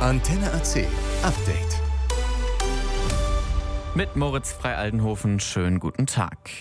Antenne AC Update. Mit Moritz Frei-Aldenhofen, schönen guten Tag.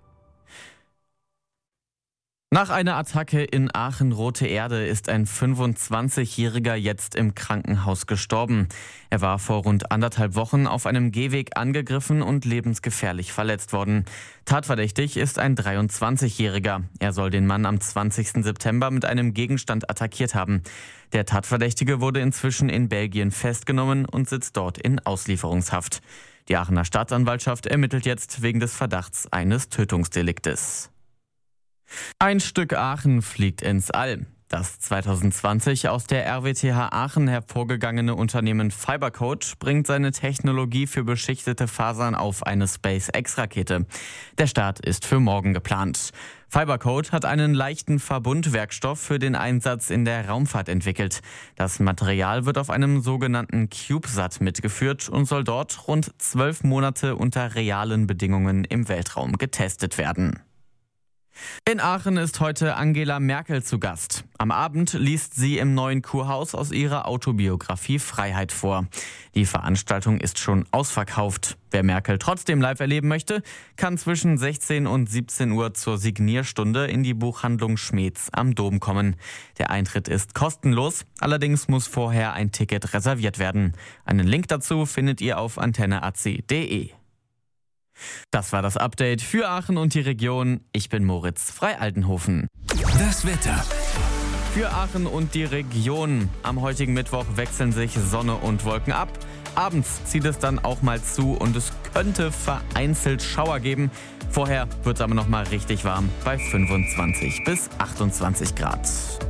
Nach einer Attacke in Aachen-Rote Erde ist ein 25-Jähriger jetzt im Krankenhaus gestorben. Er war vor rund 1,5 Wochen auf einem Gehweg angegriffen und lebensgefährlich verletzt worden. Tatverdächtig ist ein 23-Jähriger. Er soll den Mann am 20. September mit einem Gegenstand attackiert haben. Der Tatverdächtige wurde inzwischen in Belgien festgenommen und sitzt dort in Auslieferungshaft. Die Aachener Staatsanwaltschaft ermittelt jetzt wegen des Verdachts eines Tötungsdeliktes. Ein Stück Aachen fliegt ins All. Das 2020 aus der RWTH Aachen hervorgegangene Unternehmen Fibercode bringt seine Technologie für beschichtete Fasern auf eine SpaceX-Rakete. Der Start ist für morgen geplant. Fibercode hat einen leichten Verbundwerkstoff für den Einsatz in der Raumfahrt entwickelt. Das Material wird auf einem sogenannten CubeSat mitgeführt und soll dort rund 12 Monate unter realen Bedingungen im Weltraum getestet werden. In Aachen ist heute Angela Merkel zu Gast. Am Abend liest sie im Neuen Kurhaus aus ihrer Autobiografie Freiheit vor. Die Veranstaltung ist schon ausverkauft. Wer Merkel trotzdem live erleben möchte, kann zwischen 16 und 17 Uhr zur Signierstunde in die Buchhandlung Schmeetz am Dom kommen. Der Eintritt ist kostenlos, allerdings muss vorher ein Ticket reserviert werden. Einen Link dazu findet ihr auf antenneac.de. Das war das Update für Aachen und die Region. Ich bin Moritz Frei-Aldenhofen. Das Wetter. Für Aachen und die Region. Am heutigen Mittwoch wechseln sich Sonne und Wolken ab. Abends zieht es dann auch mal zu und es könnte vereinzelt Schauer geben. Vorher wird es aber noch mal richtig warm bei 25 bis 28 Grad.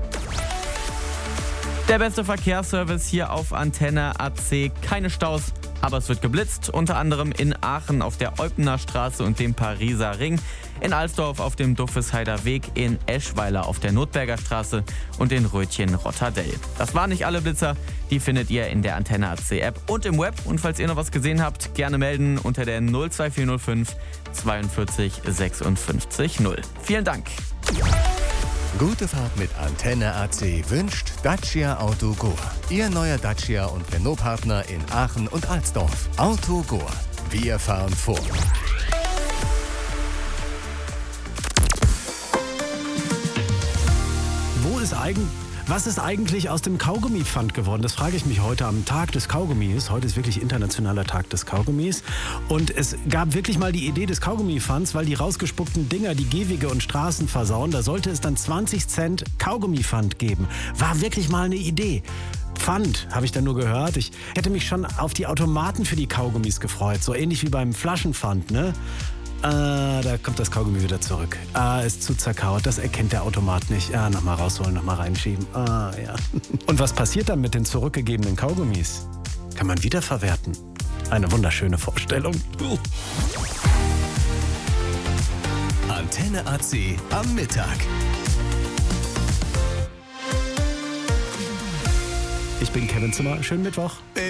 Der beste Verkehrsservice hier auf Antenne AC. Keine Staus, aber es wird geblitzt, unter anderem in Aachen auf der Eupener Straße und dem Pariser Ring, in Alsdorf auf dem Duffesheider Weg, in Eschweiler auf der Notberger Straße und in Rötchen-Rotterdell. Das waren nicht alle Blitzer, die findet ihr in der Antenne AC App und im Web. Und falls ihr noch was gesehen habt, gerne melden unter der 02405 42 56 0. Vielen Dank. Gute Fahrt mit Antenne AC wünscht Dacia Autogor. Ihr neuer Dacia und Renault-Partner in Aachen und Alsdorf. Autogor. Wir fahren vor. Was ist eigentlich aus dem Kaugummi-Pfand geworden? Das frage ich mich heute am Tag des Kaugummis. Heute ist wirklich internationaler Tag des Kaugummis. Und es gab wirklich mal die Idee des Kaugummi-Pfands, weil die rausgespuckten Dinger die Gehwege und Straßen versauen. Da sollte es dann 20 Cent Kaugummi-Pfand geben. War wirklich mal eine Idee. Pfand, habe ich dann nur gehört. Ich hätte mich schon auf die Automaten für die Kaugummis gefreut. So ähnlich wie beim Flaschenpfand, ne? Da kommt das Kaugummi wieder zurück. Ist zu zerkaut, das erkennt der Automat nicht. Nochmal rausholen, nochmal reinschieben. Ja. Und was passiert dann mit den zurückgegebenen Kaugummis? Kann man wiederverwerten. Eine wunderschöne Vorstellung. Antenne AC am Mittag. Ich bin Kevin Zimmer. Schönen Mittwoch.